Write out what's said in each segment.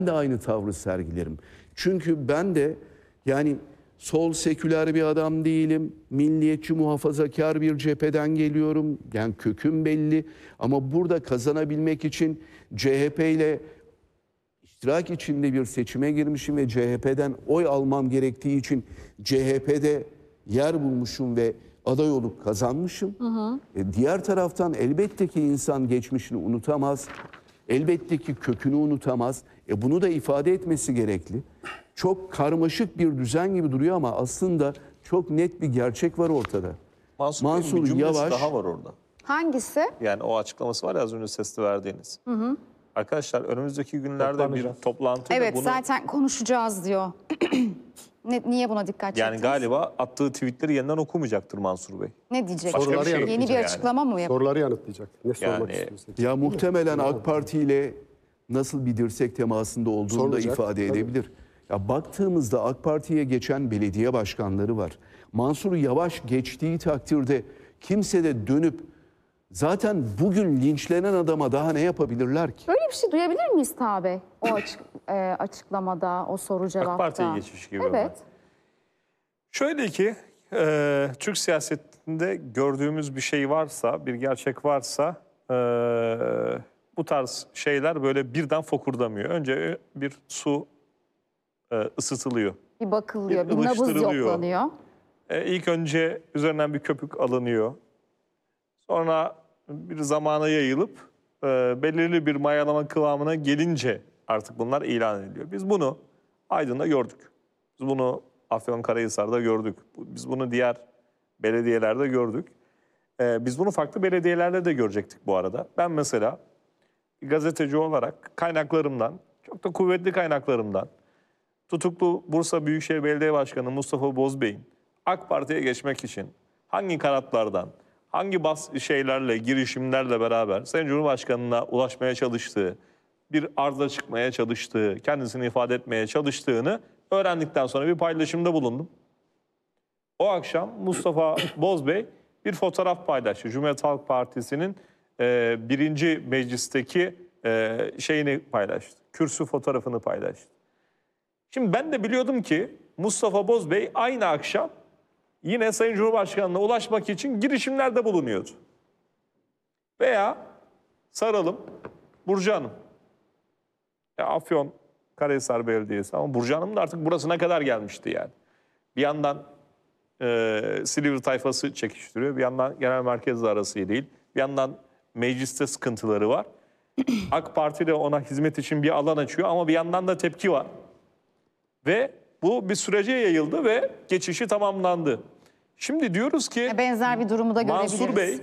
de aynı tavrı sergilerim. Çünkü ben de yani sol seküler bir adam değilim. Milliyetçi muhafazakar bir cepheden geliyorum. Yani köküm belli. Ama burada kazanabilmek için CHP ile iştirak içinde bir seçime girmişim ve CHP'den oy almam gerektiği için CHP'de yer bulmuşum ve aday olup kazanmışım. Diğer taraftan elbette ki insan geçmişini unutamaz. Elbette ki kökünü unutamaz. Bunu da ifade etmesi gerekli. Çok karmaşık bir düzen gibi duruyor ama aslında çok net bir gerçek var ortada. Mansur bir Yavaş daha var orada. Hangisi? Yani o açıklaması var ya az önce sesli verdiğiniz. Arkadaşlar önümüzdeki günlerde bir toplantıyla Evet bunu... zaten konuşacağız diyor. Niye buna dikkat çektiniz? Yani galiba attığı tweetleri yeniden okumayacaktır Mansur Bey. Ne diyecek? Başka bir şey Yeni bir yapacak açıklama mı yapacak? Soruları yanıtlayacak. Ne sormak Yani- istiyorsak. Ya muhtemelen AK Parti ile nasıl bir dirsek temasında olduğunu da Sorulacak, ifade tabii. edebilir. Ya baktığımızda AK Parti'ye geçen belediye başkanları var. Mansur Yavaş geçtiği takdirde kimse de dönüp zaten bugün linçlenen adama daha ne yapabilirler ki? Böyle bir şey duyabilir miyiz Taha Bey? O açıklamada, o soru cevapta. AK Parti'ye geçmiş gibi. Evet. Şöyle ki Türk siyasetinde gördüğümüz bir şey varsa, bir gerçek varsa bu tarz şeyler böyle birden fokurdamıyor. Önce bir su ısıtılıyor. Bir bakılıyor, Bir bir nabız ılıştırılıyor. yoklanıyor. İlk önce üzerinden bir köpük alınıyor. Sonra bir zamana yayılıp belirli bir mayalama kıvamına gelince artık bunlar ilan ediliyor. Biz bunu Aydın'da gördük. Biz bunu Afyonkarahisar'da gördük. Biz bunu diğer belediyelerde gördük. Biz bunu farklı belediyelerde de görecektik bu arada. Ben mesela gazeteci olarak kaynaklarımdan, çok da kuvvetli kaynaklarımdan, tutuklu Bursa Büyükşehir Belediye Başkanı Mustafa Bozbey'in AK Parti'ye geçmek için hangi kanatlardan, hangi girişimlerle beraber Sayın Cumhurbaşkanı'na ulaşmaya çalıştığı, bir arıza çıkmaya çalıştığı, kendisini ifade etmeye çalıştığını öğrendikten sonra bir paylaşımda bulundum. O akşam Mustafa Bozbey bir fotoğraf paylaştı. Cumhuriyet Halk Partisi'nin 1. meclisteki şeyini paylaştı. Kürsü fotoğrafını paylaştı. Şimdi ben de biliyordum ki Mustafa Bozbey aynı akşam yine Sayın Cumhurbaşkanı'na ulaşmak için girişimlerde bulunuyordu. Veya saralım Burcu Hanım. Afyonkarahisar Belediyesi ama Burcu Hanım da artık burasına kadar gelmişti yani. Bir yandan Silivri tayfası çekiştiriyor, bir yandan genel merkezle arası iyi değil, bir yandan mecliste sıkıntıları var. AK Parti de ona hizmet için bir alan açıyor ama bir yandan da tepki var. Ve bu bir sürece yayıldı ve geçişi tamamlandı. Şimdi diyoruz ki Benzer bir durumu da görebiliriz. Mansur Bey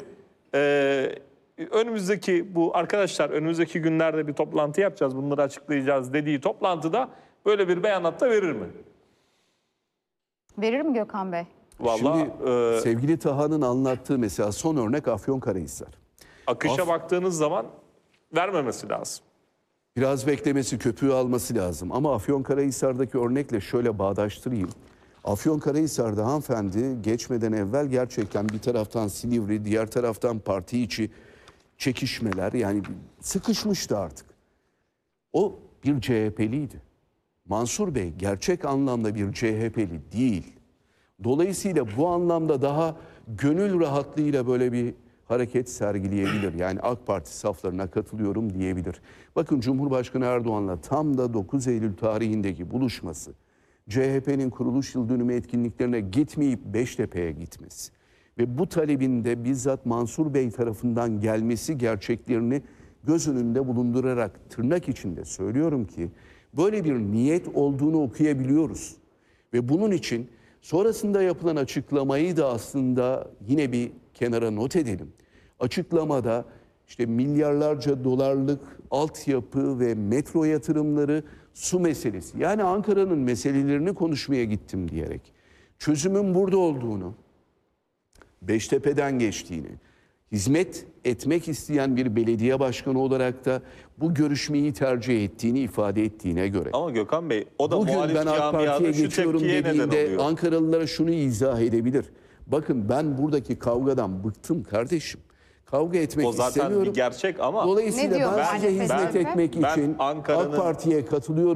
önümüzdeki günlerde bir toplantı yapacağız, bunları açıklayacağız dediği toplantıda böyle bir beyanat da verir mi? Verir mi Gökhan Bey? Vallahi Şimdi sevgili Taha'nın anlattığı mesela son örnek Afyonkarahisar. akışa baktığınız zaman vermemesi lazım. Biraz beklemesi, köpüğü alması lazım. Ama Afyonkarahisar'daki örnekle şöyle bağdaştırayım. Afyonkarahisar'da hanımefendi geçmeden evvel gerçekten bir taraftan Silivri, diğer taraftan parti içi çekişmeler, yani sıkışmıştı artık. O bir CHP'liydi. Mansur Bey gerçek anlamda bir CHP'li değil. Dolayısıyla bu anlamda daha gönül rahatlığıyla böyle bir hareket sergileyebilir. Yani AK Parti saflarına katılıyorum diyebilir. Bakın Cumhurbaşkanı Erdoğan'la tam da 9 Eylül tarihindeki buluşması, CHP'nin kuruluş yıl dönümü etkinliklerine gitmeyip Beştepe'ye gitmesi ve bu talebin de bizzat Mansur Bey tarafından gelmesi gerçeklerini göz önünde bulundurarak tırnak içinde söylüyorum ki böyle bir niyet olduğunu okuyabiliyoruz. Ve bunun için sonrasında yapılan açıklamayı da aslında yine bir kenara not edelim. Açıklamada işte milyarlarca dolarlık altyapı ve metro yatırımları, su meselesi, yani Ankara'nın meselelerini konuşmaya gittim diyerek çözümün burada olduğunu, Beştepe'den geçtiğini, hizmet etmek isteyen bir belediye başkanı olarak da bu görüşmeyi tercih ettiğini ifade ettiğine göre. Ama Gökhan Bey o da Bugün muhalif ben AK Parti'ye camiada şu geçiyorum tepkiye neden dediğinde oluyor. Ankaralılara şunu izah edebilir. Bakın ben buradaki kavgadan bıktım kardeşim. Kavga etmek O zaten istemiyorum. bir gerçek ama Dolayısıyla Ne diyor ben size muhalefet? hizmet etmek Ben için Ankara'nın- AK Parti'ye katılıyorum.